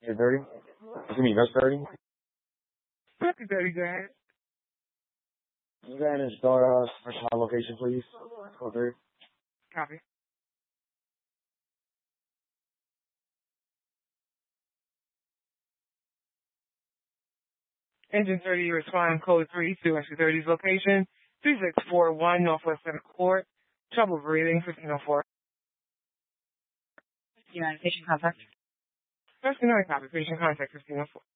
You're 30? You mean that's 30? Happy 30, go ahead. Go ahead and start first location, please. Code 3. Copy. Engine 30, respond code 3 to Entry 30's location, 3641 Northwest 7th Court. Trouble breathing, 1504. Yeah, patient contact. First another copy, patient contact, 1504.